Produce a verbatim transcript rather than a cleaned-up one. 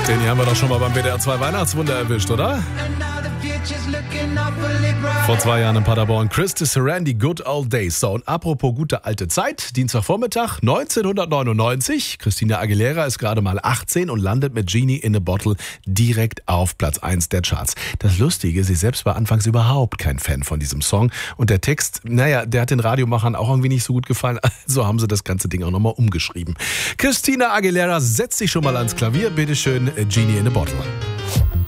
Den hier haben wir doch schon mal beim W D R zwei Weihnachtswunder erwischt, oder? Vor zwei Jahren in Paderborn. Christy Sarandi, Good Old Days. So, und apropos gute alte Zeit, Dienstagvormittag neunzehnhundertneunundneunzig. Christina Aguilera ist gerade mal achtzehn und landet mit Genie in a Bottle direkt auf Platz eins der Charts. Das Lustige, sie selbst war anfangs überhaupt kein Fan von diesem Song. Und der Text, naja, der hat den Radiomachern auch irgendwie nicht so gut gefallen. Also haben sie das ganze Ding auch nochmal umgeschrieben. Christina Aguilera setzt sich schon mal ans Klavier. Bitteschön, Genie in a Bottle.